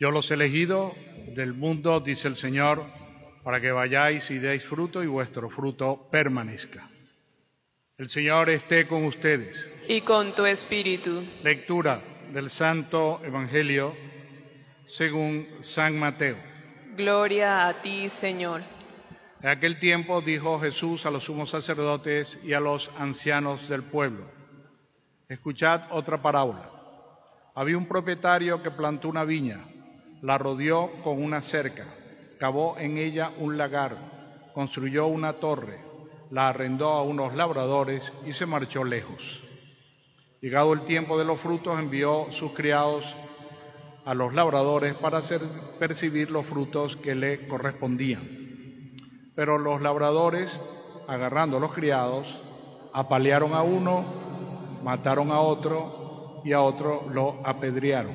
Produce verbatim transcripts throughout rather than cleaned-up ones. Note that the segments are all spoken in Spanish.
Yo los he elegido del mundo, dice el Señor, para que vayáis y deis fruto y vuestro fruto permanezca. El Señor esté con ustedes. Y con tu espíritu. Lectura del Santo Evangelio según San Mateo. Gloria a ti, Señor. En aquel tiempo dijo Jesús a los sumos sacerdotes y a los ancianos del pueblo: escuchad otra parábola. Había un propietario que plantó una viña, la rodeó con una cerca, cavó en ella un lagar, construyó una torre, la arrendó a unos labradores y se marchó lejos. Llegado el tiempo de los frutos, envió sus criados a los labradores para hacer percibir los frutos que le correspondían. Pero los labradores, agarrando a los criados, apalearon a uno, mataron a otro y a otro lo apedrearon.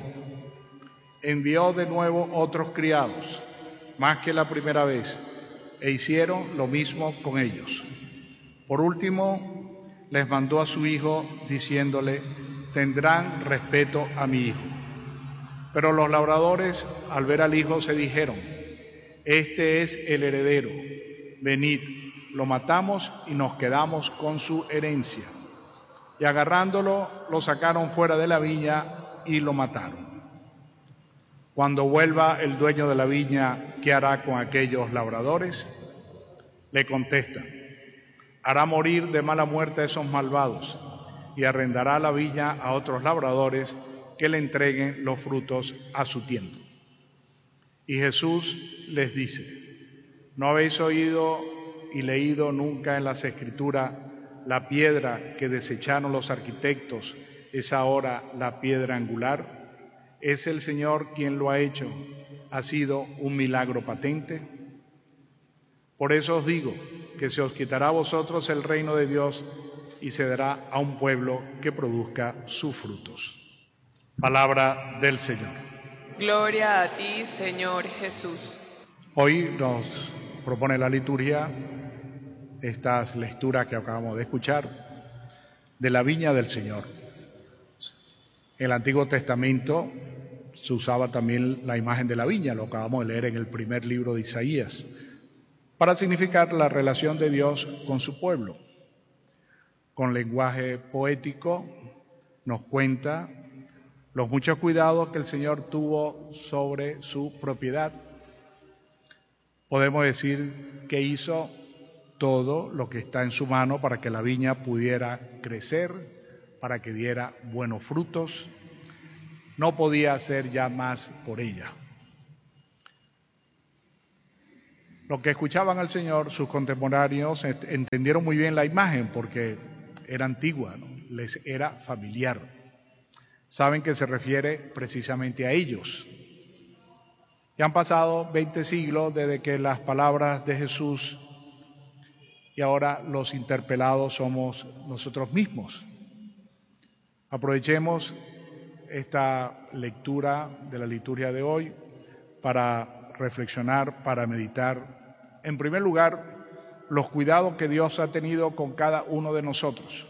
Envió de nuevo otros criados, más que la primera vez, e hicieron lo mismo con ellos. Por último, les mandó a su hijo, diciéndole: tendrán respeto a mi hijo. Pero los labradores, al ver al hijo, se dijeron: este es el heredero, venid, lo matamos y nos quedamos con su herencia. Y agarrándolo, lo sacaron fuera de la viña y lo mataron. Cuando vuelva el dueño de la viña, ¿qué hará con aquellos labradores? Le contestan: hará morir de mala muerte a esos malvados y arrendará la viña a otros labradores que le entreguen los frutos a su tiempo. Y Jesús les dice: ¿no habéis oído y leído nunca en las Escrituras: la piedra que desecharon los arquitectos es ahora la piedra angular? ¿Es el Señor quien lo ha hecho? ¿Ha sido un milagro patente? Por eso os digo que se os quitará a vosotros el reino de Dios y se dará a un pueblo que produzca sus frutos. Palabra del Señor. Gloria a ti, Señor Jesús. Hoy nos propone la liturgia estas lecturas que acabamos de escuchar de la viña del Señor. En el Antiguo Testamento se usaba también la imagen de la viña, lo acabamos de leer en el primer libro de Isaías, para significar la relación de Dios con su pueblo. Con lenguaje poético nos cuenta los muchos cuidados que el Señor tuvo sobre su propiedad. Podemos decir que hizo todo lo que está en su mano para que la viña pudiera crecer, para que diera buenos frutos. No podía hacer ya más por ella. Los que escuchaban al Señor, sus contemporáneos, entendieron muy bien la imagen porque era antigua, ¿no? Les era familiar. Saben que se refiere precisamente a ellos. Y han pasado veinte siglos desde que las palabras de Jesús, y ahora los interpelados somos nosotros mismos. Aprovechemos esta lectura de la liturgia de hoy para reflexionar, para meditar. En primer lugar, los cuidados que Dios ha tenido con cada uno de nosotros.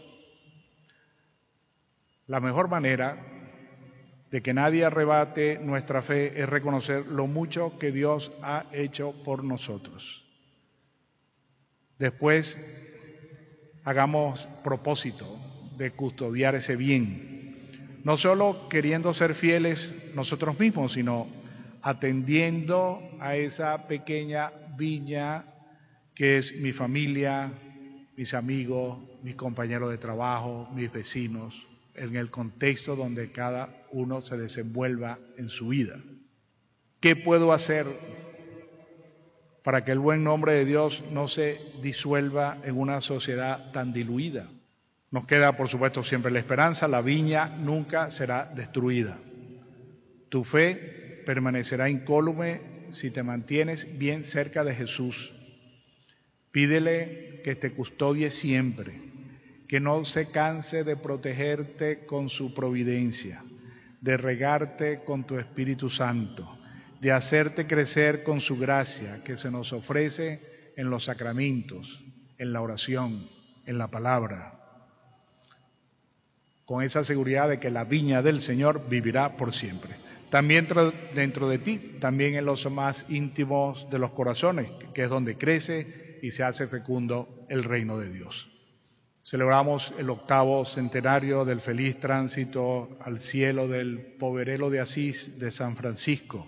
La mejor manera de que nadie arrebate nuestra fe es reconocer lo mucho que Dios ha hecho por nosotros. Después, hagamos propósito de custodiar ese bien, no solo queriendo ser fieles nosotros mismos, sino atendiendo a esa pequeña viña que es mi familia, mis amigos, mis compañeros de trabajo, mis vecinos, en el contexto donde cada uno se desenvuelva en su vida. ¿Qué puedo hacer para que el buen nombre de Dios no se disuelva en una sociedad tan diluida? Nos queda, por supuesto, siempre la esperanza: la viña nunca será destruida. Tu fe permanecerá incólume si te mantienes bien cerca de Jesús. Pídele que te custodie siempre, que no se canse de protegerte con su providencia, de regarte con tu Espíritu Santo, de hacerte crecer con su gracia que se nos ofrece en los sacramentos, en la oración, en la palabra, con esa seguridad de que la viña del Señor vivirá por siempre. también dentro de ti, también en los más íntimos de los corazones, que es donde crece y se hace fecundo el reino de Dios. Celebramos el octavo centenario del feliz tránsito al cielo del poverelo de Asís de San Francisco,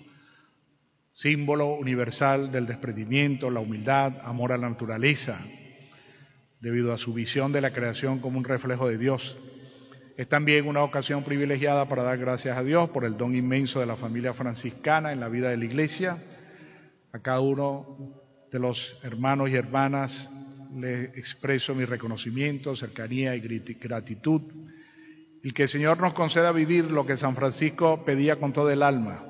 símbolo universal del desprendimiento, la humildad, amor a la naturaleza, debido a su visión de la creación como un reflejo de Dios. Es también una ocasión privilegiada para dar gracias a Dios por el don inmenso de la familia franciscana en la vida de la Iglesia. A cada uno de los hermanos y hermanas le expreso mi reconocimiento, cercanía y gratitud, y que el Señor nos conceda vivir lo que San Francisco pedía con todo el alma: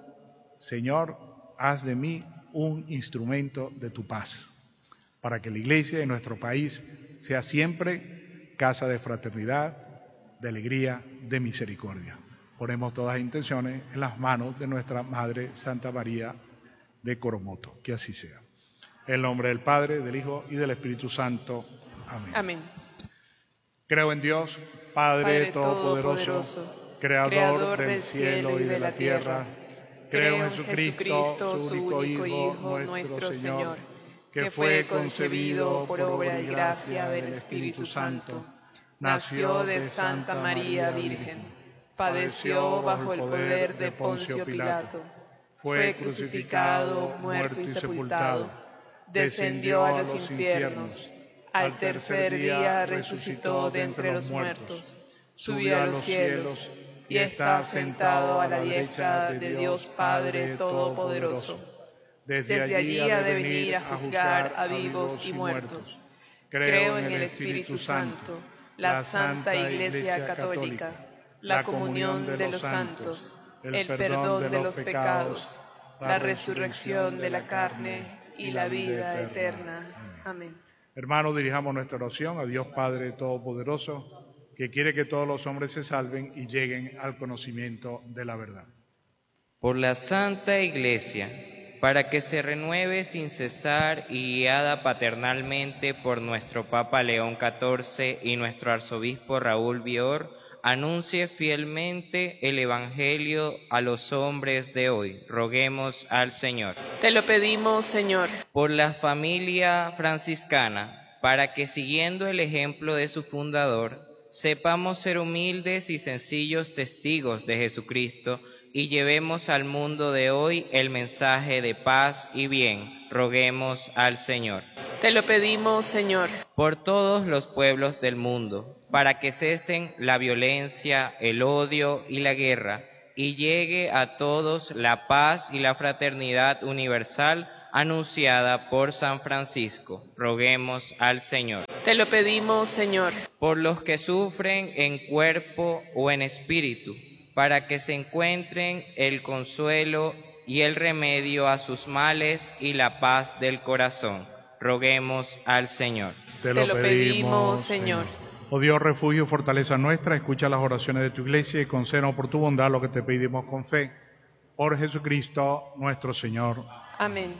Señor, haz de mí un instrumento de tu paz, para que la Iglesia en nuestro país sea siempre casa de fraternidad, de alegría, de misericordia. Ponemos todas las intenciones en las manos de nuestra Madre Santa María de Coromoto. Que así sea. En el nombre del Padre, del Hijo y del Espíritu Santo. Amén. Amén. Creo en Dios, Padre, Padre Todopoderoso, Todopoderoso, Creador, Creador del cielo y de la tierra. Creo en Jesucristo, su único Hijo, nuestro Señor, que fue concebido por obra y gracia del Espíritu Santo. Nació de Santa María Virgen, padeció bajo el poder de Poncio Pilato, fue crucificado, muerto y sepultado, descendió a los infiernos, al tercer día resucitó de entre los muertos, subió a los cielos y está sentado a la diestra de Dios Padre Todopoderoso. Desde allí ha de venir a juzgar a vivos y muertos. Creo en el Espíritu Santo, la Santa Iglesia Católica, la comunión de los santos, el perdón de los pecados, la resurrección de la carne y la vida eterna. Amén. Hermanos, dirijamos nuestra oración a Dios Padre Todopoderoso, que quiere que todos los hombres se salven y lleguen al conocimiento de la verdad. Por la Santa Iglesia, para que se renueve sin cesar y guiada paternalmente por nuestro Papa León catorce y nuestro Arzobispo Raúl Bior, anuncie fielmente el Evangelio a los hombres de hoy. Roguemos al Señor. Te lo pedimos, Señor. Por la familia franciscana, para que siguiendo el ejemplo de su fundador, sepamos ser humildes y sencillos testigos de Jesucristo y llevemos al mundo de hoy el mensaje de paz y bien. Roguemos al Señor. Te lo pedimos, Señor. Por todos los pueblos del mundo, para que cesen la violencia, el odio y la guerra, y llegue a todos la paz y la fraternidad universal anunciada por San Francisco. Roguemos al Señor. Te lo pedimos, Señor. Por los que sufren en cuerpo o en espíritu, para que se encuentren el consuelo y el remedio a sus males y la paz del corazón. Roguemos al Señor. Te lo, Te lo pedimos, Señor. Oh Dios, refugio y fortaleza nuestra, escucha las oraciones de tu Iglesia y concédenos por tu bondad lo que te pedimos con fe. Por Jesucristo nuestro Señor. Amén.